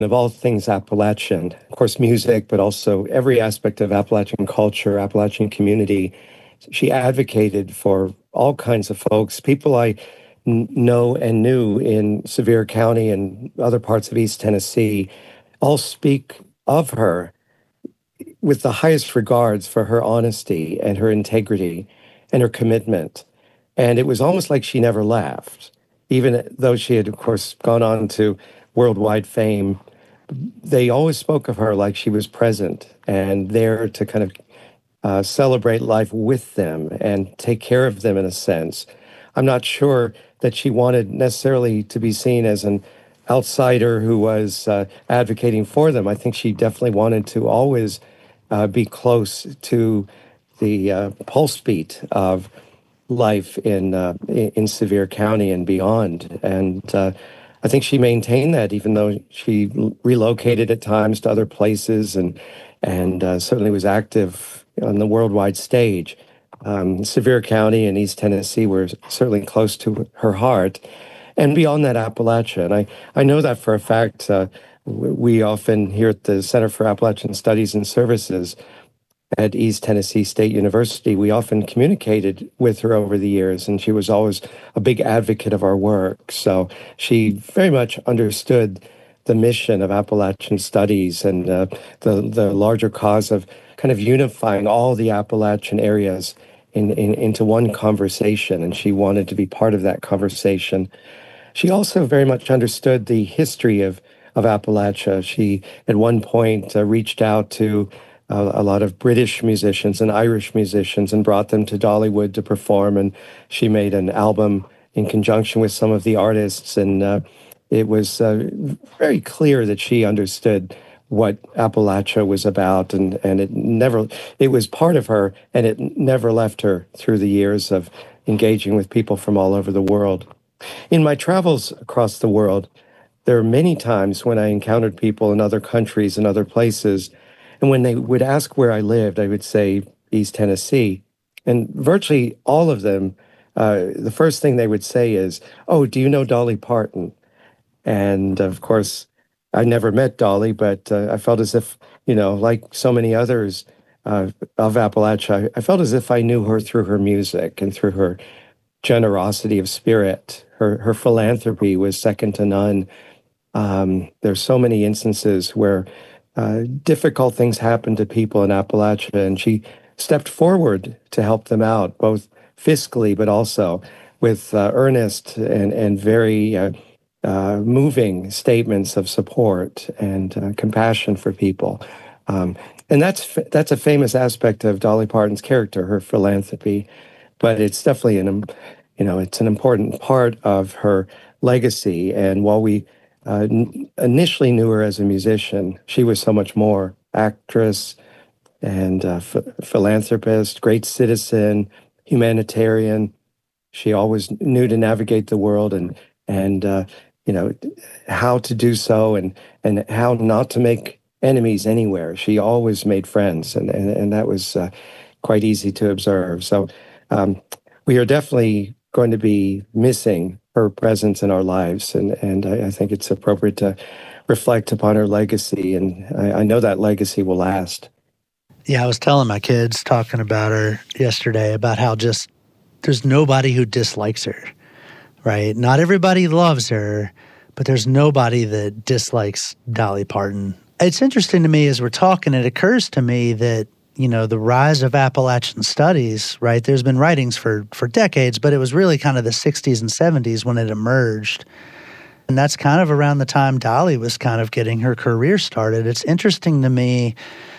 of all things Appalachian. Of course, music, but also every aspect of Appalachian culture, Appalachian community. She advocated for all kinds of folks, people I know and knew in Sevier County and other parts of East Tennessee, all speak of her with the highest regards for her honesty and her integrity and her commitment. And it was almost like she never left, even though she had, of course, gone on to worldwide fame. They always spoke of her like she was present and there to kind of celebrate life with them and take care of them in a sense. I'm not sure that she wanted necessarily to be seen as an outsider who was advocating for them. I think she definitely wanted to always be close to the pulse beat of life in Sevier County and beyond. And I think she maintained that, even though she relocated at times to other places and certainly was active on the worldwide stage. Sevier County and East Tennessee were certainly close to her heart, and beyond that, Appalachia. And I know that for a fact. We often here at the Center for Appalachian Studies and Services at East Tennessee State University, we often communicated with her over the years, and she was always a big advocate of our work. So she very much understood the mission of Appalachian studies and the larger cause of kind of unifying all the Appalachian areas into one conversation, and she wanted to be part of that conversation. She also very much understood the history of Appalachia. She, at one point, reached out to a lot of British musicians and Irish musicians and brought them to Dollywood to perform. And she made an album in conjunction with some of the artists. And it was very clear that she understood what Appalachia was about. And it was part of her, and it never left her through the years of engaging with people from all over the world. In my travels across the world, there are many times when I encountered people in other countries and other places, and when they would ask where I lived, I would say East Tennessee. And virtually all of them, the first thing they would say is, "Oh, do you know Dolly Parton?" And of course, I never met Dolly, but I felt as if, like so many others of Appalachia, I felt as if I knew her through her music and through her generosity of spirit. Her philanthropy was second to none. There's so many instances where difficult things happened to people in Appalachia, and she stepped forward to help them out, both fiscally, but also with earnest and very moving statements of support and compassion for people. And that's a famous aspect of Dolly Parton's character, her philanthropy. But it's definitely it's an important part of her legacy. And while we initially knew her as a musician, she was so much more: actress and philanthropist, great citizen, humanitarian. She always knew to navigate the world and how to do so and how not to make enemies anywhere. She always made friends, and that was quite easy to observe. So we are definitely going to be missing her presence in our lives, and I think it's appropriate to reflect upon her legacy, and I know that legacy will last. Yeah, I was telling my kids, talking about her yesterday, about how just there's nobody who dislikes her, right? Not everybody loves her, but there's nobody that dislikes Dolly Parton. It's interesting to me as we're talking, it occurs to me that, the rise of Appalachian studies, right? There's been writings for decades, but it was really kind of the 60s and 70s when it emerged. And that's kind of around the time Dolly was kind of getting her career started. It's interesting to me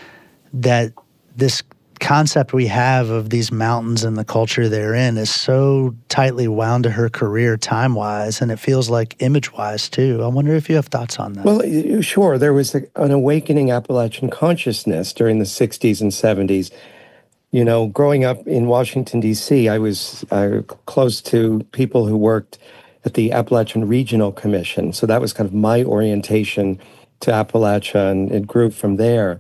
that this concept we have of these mountains and the culture they're in is so tightly wound to her career time-wise, and it feels like image-wise too. I wonder if you have thoughts on that. Well, sure. There was an awakening Appalachian consciousness during the 60s and 70s. Growing up in Washington, D.C., I was close to people who worked at the Appalachian Regional Commission. So that was kind of my orientation to Appalachia, and it grew from there.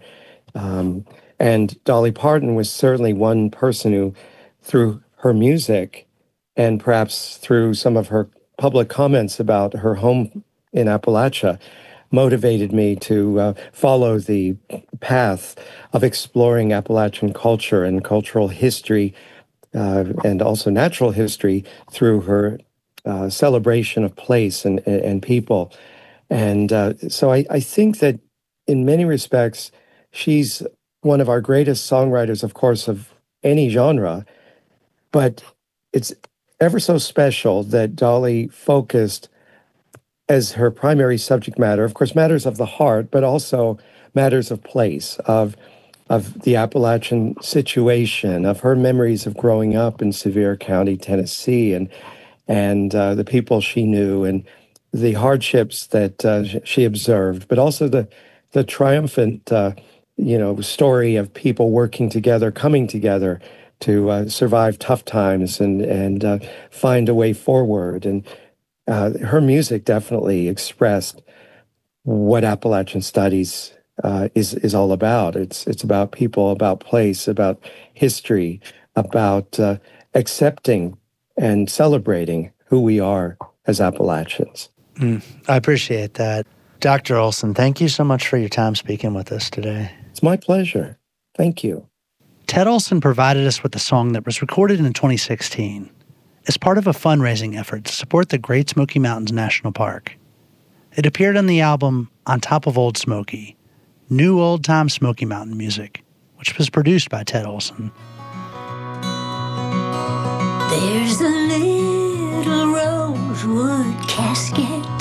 And Dolly Parton was certainly one person who, through her music and perhaps through some of her public comments about her home in Appalachia, motivated me to follow the path of exploring Appalachian culture and cultural history and also natural history through her celebration of place and people. And so I think that in many respects, she's one of our greatest songwriters, of course, of any genre. But it's ever so special that Dolly focused as her primary subject matter, of course, matters of the heart, but also matters of place, of the Appalachian situation, of her memories of growing up in Sevier County, Tennessee, and the people she knew, and the hardships that she observed, but also the triumphant, story of people working together, coming together to survive tough times and find a way forward. And her music definitely expressed what Appalachian Studies is all about. It's about people, about place, about history, about accepting and celebrating who we are as Appalachians. I appreciate that. Dr. Olson, thank you so much for your time speaking with us today. It's my pleasure. Thank you. Ted Olson provided us with a song that was recorded in 2016 as part of a fundraising effort to support the Great Smoky Mountains National Park. It appeared on the album On Top of Old Smoky, New Old Time Smoky Mountain Music, which was produced by Ted Olson. There's a little rosewood casket